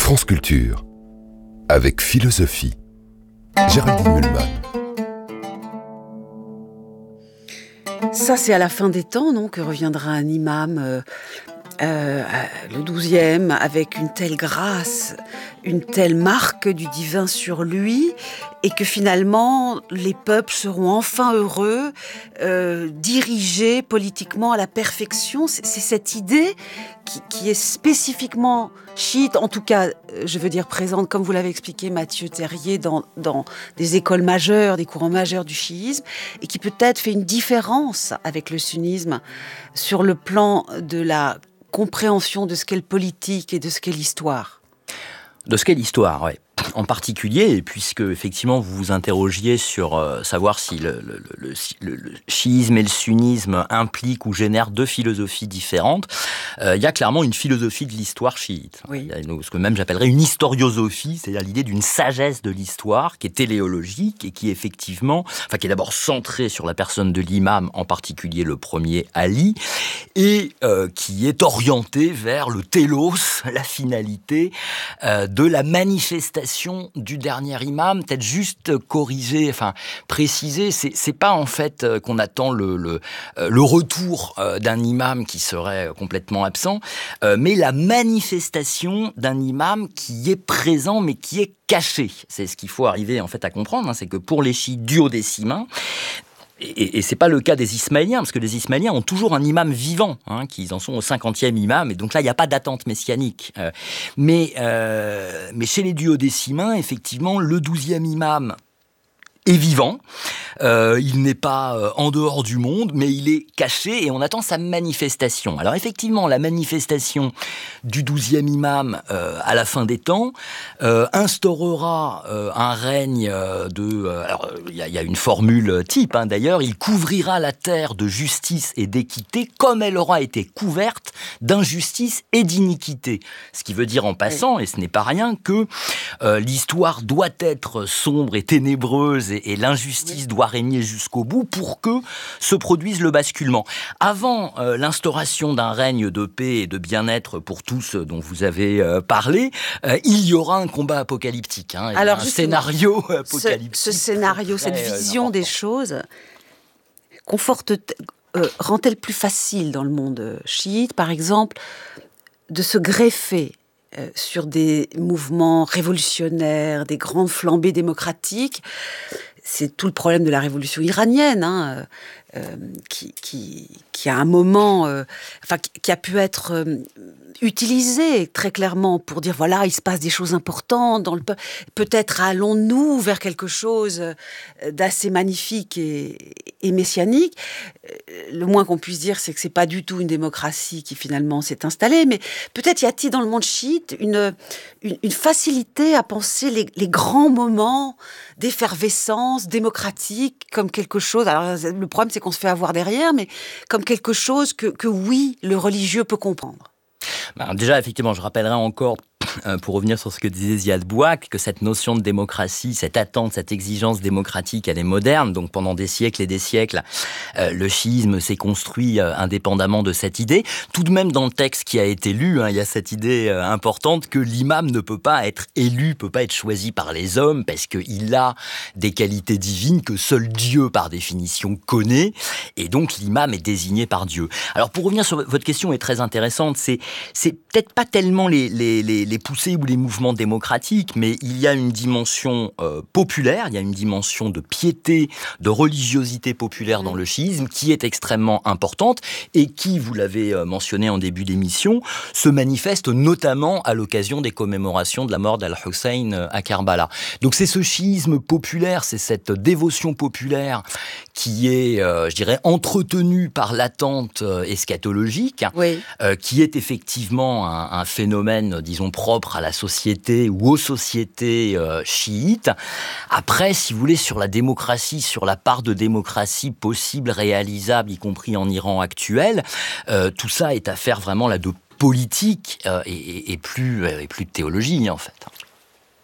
France Culture, avec philosophie. Géraldine Mühlmann. Ça, c'est à la fin des temps, non, que reviendra un imam, le 12e, avec une telle grâce, une telle marque du divin sur lui, et que finalement, les peuples seront enfin heureux, dirigés politiquement à la perfection. C'est cette idée qui est spécifiquement chiite, en tout cas, je veux dire présente, comme vous l'avez expliqué, Mathieu Terrier, dans des écoles majeures, des courants majeurs du chiisme, et qui peut-être fait une différence avec le sunnisme sur le plan de la compréhension de ce qu'est le politique et de ce qu'est l'histoire. De ce qu'est l'histoire, oui. En particulier, et puisque effectivement vous vous interrogiez sur savoir si le chiisme et le sunnisme impliquent ou génèrent deux philosophies différentes, il y a clairement une philosophie de l'histoire chiite. Oui. Il y a ce que même j'appellerais une historiosophie, c'est-à-dire l'idée d'une sagesse de l'histoire qui est téléologique et qui effectivement, qui est d'abord centrée sur la personne de l'imam, en particulier le premier Ali, et qui est orientée vers le télos, la finalité de la manifestation du dernier imam. Peut-être juste corriger, préciser, c'est pas en fait qu'on attend le retour d'un imam qui serait complètement absent, mais la manifestation d'un imam qui est présent mais qui est caché. C'est ce qu'il faut arriver en fait à comprendre, c'est que pour les chiites duodécimains, et c'est pas le cas des Ismaéliens, parce que les Ismaéliens ont toujours un imam vivant, qu'ils en sont au 50e imam, et donc là, il n'y a pas d'attente messianique. Mais chez les duodécimains, effectivement, le 12e imam est vivant, il n'est pas en dehors du monde, mais il est caché et on attend sa manifestation. Alors effectivement, la manifestation du 12e imam à la fin des temps instaurera un règne alors il y a une formule type d'ailleurs, il couvrira la terre de justice et d'équité comme elle aura été couverte d'injustice et d'iniquité. Ce qui veut dire en passant, et ce n'est pas rien, que l'histoire doit être sombre et ténébreuse et l'injustice doit régner jusqu'au bout pour que se produise le basculement. Avant l'instauration d'un règne de paix et de bien-être pour tous dont vous avez parlé, il y aura un combat apocalyptique. Alors, un scénario apocalyptique. Ce scénario, cette vision des choses, rend-elle plus facile dans le monde chiite, par exemple, de se greffer sur des mouvements révolutionnaires, des grandes flambées démocratiques? C'est tout le problème de la révolution iranienne, qui à un moment, qui a pu être utilisé très clairement pour dire voilà, il se passe des choses importantes dans le peuple. Peut-être allons-nous vers quelque chose d'assez magnifique et messianique. Le moins qu'on puisse dire, c'est que c'est pas du tout une démocratie qui finalement s'est installée, mais peut-être y a-t-il dans le monde chiite une facilité à penser les grands moments d'effervescence démocratique comme quelque chose. Alors le problème, c'est qu'on se fait avoir derrière, mais comme quelque chose que oui, le religieux peut comprendre. Déjà, effectivement, je rappellerai encore, pour revenir sur ce que disait Ziad Bouak, que cette notion de démocratie, cette attente, cette exigence démocratique, elle est moderne. Donc pendant des siècles et des siècles, le chiisme s'est construit indépendamment de cette idée. Tout de même, dans le texte qui a été lu, il y a cette idée importante que l'imam ne peut pas être élu, peut pas être choisi par les hommes, parce qu'il a des qualités divines que seul Dieu, par définition, connaît. Et donc l'imam est désigné par Dieu. Alors pour revenir sur votre question, est très intéressante, c'est peut-être pas tellement les poussées ou les mouvements démocratiques, mais il y a une dimension populaire, il y a une dimension de piété, de religiosité populaire dans le chiisme qui est extrêmement importante et qui, vous l'avez mentionné en début d'émission, se manifeste notamment à l'occasion des commémorations de la mort d'Al-Hussein à Karbala. Donc c'est ce chiisme populaire, c'est cette dévotion populaire qui est, je dirais, entretenue par l'attente eschatologique, qui est effectivement un phénomène, disons, propre à la société ou aux sociétés chiites. Après, si vous voulez, sur la démocratie, sur la part de démocratie possible, réalisable, y compris en Iran actuel, tout ça est affaire vraiment là de politique et plus de théologie, en fait.